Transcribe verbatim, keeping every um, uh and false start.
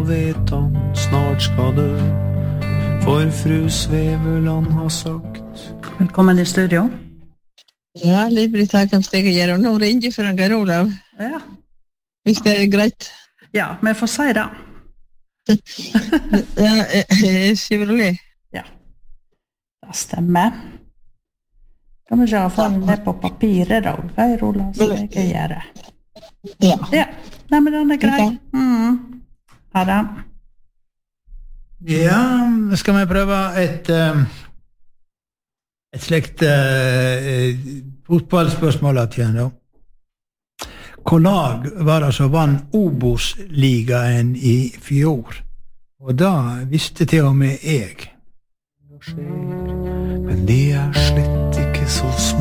vet han snart skal dø, for fru Sveveland har sagt. Velkommen i studio. Ja, Liv-Britt her kan stege gjøre, og nå ringer for en Geir Olav. Ja. Hvis det er greit. Ja, men jeg får si det. Ja, eh, Chevrolet. Ja, det stemmer. Kan vi ikke få det på papiret da, Geir Olav, så jeg kan gjøre. Ja. Ja, nei, men den er grei. Mm. Ha det. Ja, skal vi prøve et, um, et slikt uh, fotballspørsmål at igjen da. Hvor lag var det som vant Obos-ligaen i fjor? Og da visste til og med jeg. Men det er slett